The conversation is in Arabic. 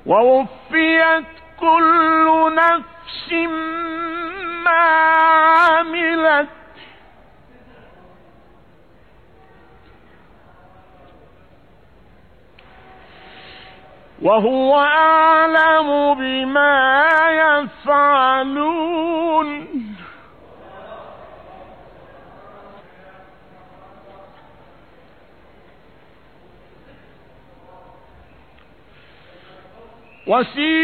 ووفيت كل نفس ما عملت وهو أعلم بما يفعلون وسيق